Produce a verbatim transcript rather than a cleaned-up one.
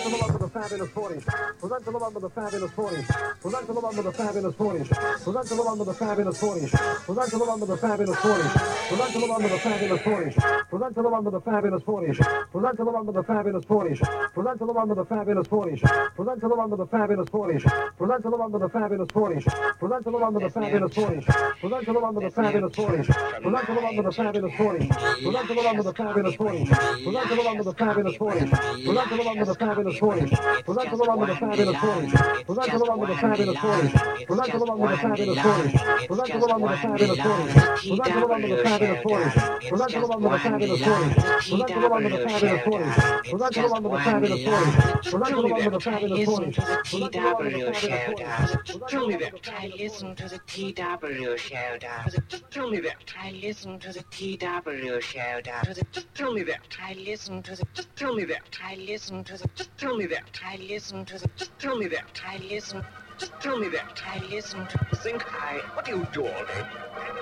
to the love of the fabulous forties. Present to the love of the fabulous forties. Present to the love of the fabulous forties. Present to the love of the fabulous forties. Present to the love of the fabulous forties. Present to the love of the fabulous forties. Present to the love of the fabulous forties. Present to the love of the fabulous forties. Present to the love of the fabulous forties. Present to the love of the fabulous forties. Present to the love of the fabulous forties. Present to the love of the fabulous forties. Present to the love of the fabulous forties. Present to the love of the fabulous forties. Present to the love of the fabulous forties. Present to the love of the fabulous forties. Present to the love of the fabulous forties. Present to the love of the fabulous forties. Present to the love of the fabulous forties. Present to the love of the fabulous forties. Present to the love of the fabulous forties. Present to the love of the fabulous forties. Present to the love of the fabulous forties. Present to the love of the fabulous forties. Present to the love of the fabulous forties. Present to the love of the fabulous forties. Listen to the T W show, darling. Tell me that. I listen to the T W show, darling. Tell me that. I listen to the T W show, darling. Tell me that. I listen to the. Tell me that. I listen to the. Tell me that. I listen to the. Tell me that. I listen. Tell me that. I listen to. Think I. What do you do all day?